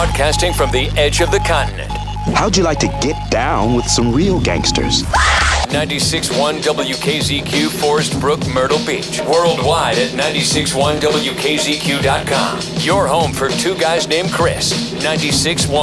Broadcasting from the edge of the continent. How'd you like to get down with some real gangsters? 96.1 WKZQ, Forest Brook, Myrtle Beach. Worldwide at 96.1WKZQ.com. Your home for two guys named Chris. 96.1